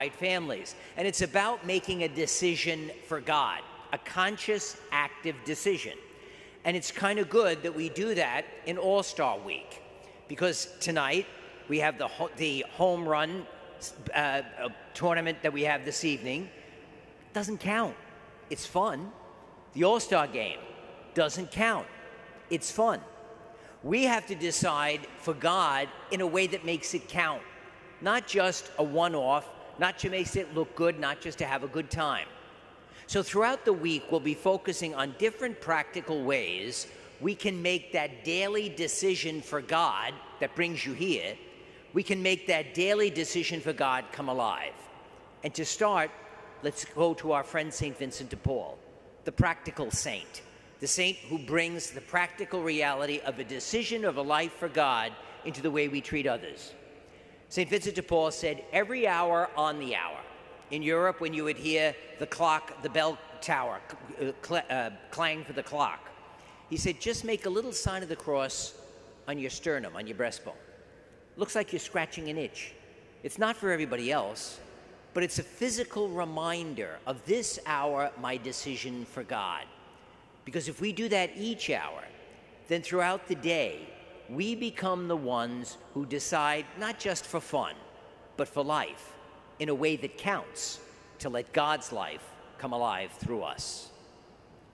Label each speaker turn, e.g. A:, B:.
A: families. And it's about making a decision for God, a conscious, active decision. And it's kind of good that we do that in All-Star Week, because tonight we have the home run tournament that we have this evening. Doesn't count. It's fun. The All-Star game doesn't count. It's fun. We have to decide for God in a way that makes it count, not just a one-off, not to make it look good, not just to have a good time. So throughout the week, we'll be focusing on different practical ways we can make that daily decision for God that brings you here. We can make that daily decision for God come alive. And to start, let's go to our friend St. Vincent de Paul, the practical saint, the saint who brings the practical reality of a decision of a life for God into the way we treat others. St. Vincent de Paul said, every hour on the hour. In Europe, when you would hear the clock, the bell tower clang for the clock, he said, just make a little sign of the cross on your sternum, on your breastbone. Looks like you're scratching an itch. It's not for everybody else, but it's a physical reminder of this hour, my decision for God. Because if we do that each hour, then throughout the day, we become the ones who decide not just for fun, but for life in a way that counts to let God's life come alive through us.